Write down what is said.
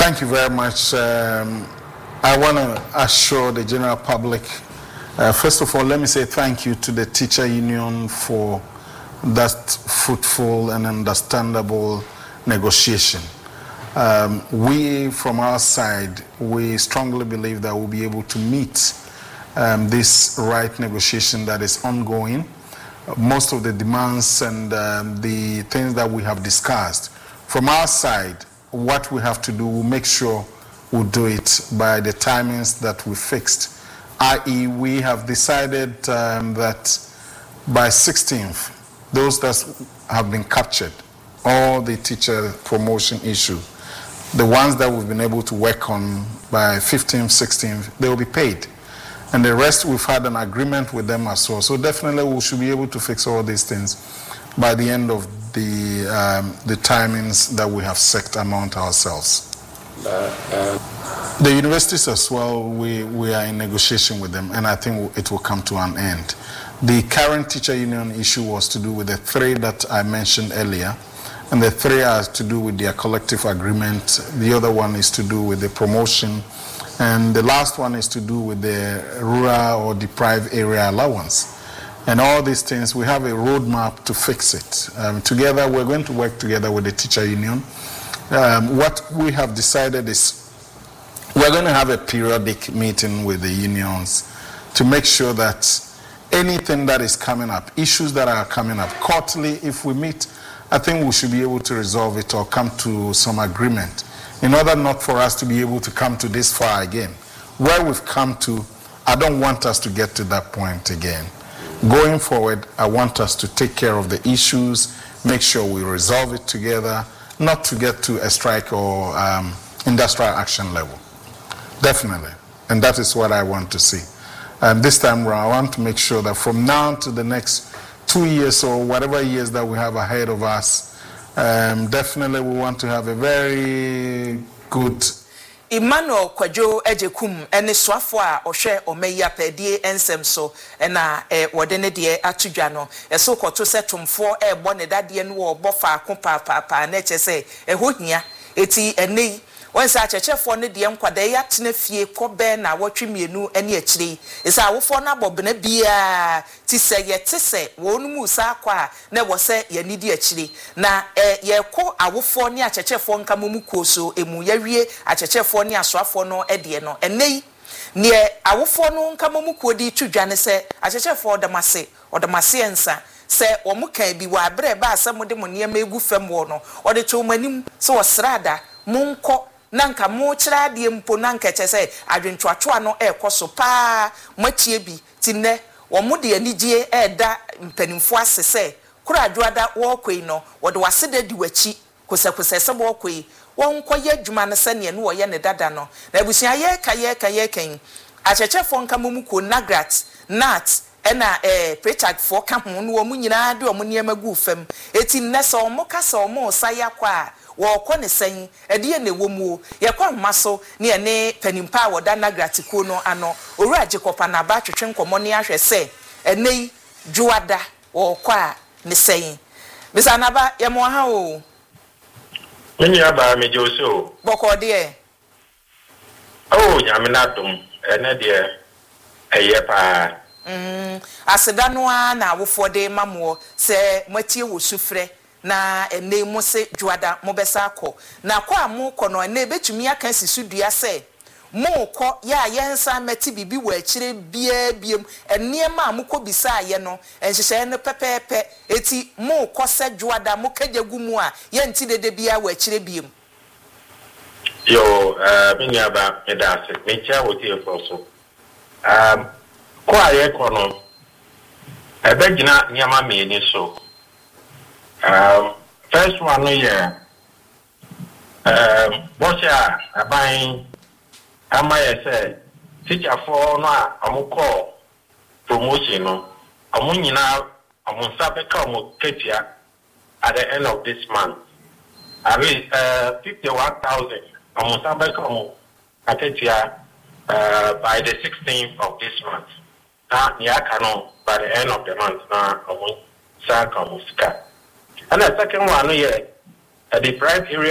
Thank you very much. I want to assure the general public, first of all, let me say thank you to the teacher union for that fruitful and understandable negotiation. We, from our side, we strongly believe that we'll be able to meet this right negotiation that is ongoing. Most of the demands and the things that we have discussed, from our side, what we have to do, we'll make sure we'll do it by the timings that we fixed. I.e., we have decided that by 16th, those that have been captured, all the teacher promotion issue, the ones that we've been able to work on by 15th, 16th, they will be paid. And the rest, we've had an agreement with them as well. So definitely we should be able to fix all these things by the end of the timings that we have set among ourselves. The universities as well, we are in negotiation with them, and I think it will come to an end. The current teacher union issue was to do with the three that I mentioned earlier, and the three are to do with their collective agreement. The other one is to do with the promotion, and the last one is to do with the rural or deprived area allowance. And all these things, we have a roadmap to fix it. Together, we're going to work together with the teacher union. What we have decided is we're going to have a periodic meeting with the unions to make sure that anything that is coming up, issues that are coming up, quarterly, if we meet, I think we should be able to resolve it or come to some agreement in order not for us to be able to come to this far again. Where we've come to, I don't want us to get to that point again. Going forward, I want us to take care of the issues, make sure we resolve it together, not to get to a strike or industrial action level. Definitely. And that is what I want to see. This time around, I want to make sure that from now to the next 2 years or whatever years that we have ahead of us, definitely we want to have a very good Emmanuel Kwajo Ejekum ene swafo a ohwe omeya pedie ensem so na wode ne de atudwa no eso koto setumfo ebo ne dade no wo bofa ko papa na chese ehohia eti enei wonsa achechefo ne de nkwada ya tena fie kobe na wotwemienu ene akire isa awofo na bobena bia tiseye wonu sa kwa na wo se ya nidi akire na ye ko awofo ne achechefo nka momuko so emu yawie achechefo ne asoafo no ede no enei ne awofo no nka momuko di tudwa ne se achechefo odamase ensa se omuka bi wa bre ba asem de mo ne ma egu fam wo no ode to manim se wo srada monko nanka mo kira de mpo nanka chese adwentwatwa no ekoso pa matie bi tinne wo mo de anigye eda mpanimfo asese kura adwada wo kwei no wo de waseda di wachi kosakosese bo kwei won koye adwuma ne sene ne wo ye ne dada no na abusia ye kan achechefo nka momuko nat ena Pritchard for ka ho no wo nyina de wo niam gu fam eti nnese o mo kasa o mo saya kwa wo ko ne sen ede ne wo mu ye kwa maso ne ene panimpa wo da nagratiko no ano oru ajekopa na ba twetwe nkomo ne ahwe se enei juada wo kwa ne sen bisa na ba ye mo ha o Mini aba me joso boko de oh nyame na dum ene de eye pa aseda no na awofo de mamo se matie wo sufre na ene mo se juada mo besa akọ na kwa mo kọ no ene betumi aka sisudua se mo kọ ya yensa meti bibi wo akire biem ene ma mo kọ bisa ye no enhyehyɛ ne pepepe eti mo kọ se juada mo kagyagu mu a ye nti dede bia wo akire biem yo mini aba me da se me cha wo tie so kwa ye kono ebe gina nyama me ni so first one no ye bocha aban ama ye say teacher for no amukọ promotion no amunyina amunsa beka amu ketia at the end of this month I mean 51,000 amunsa beka amu ketia by the 16th of this month. By the end of the month, and the second one, the deprived area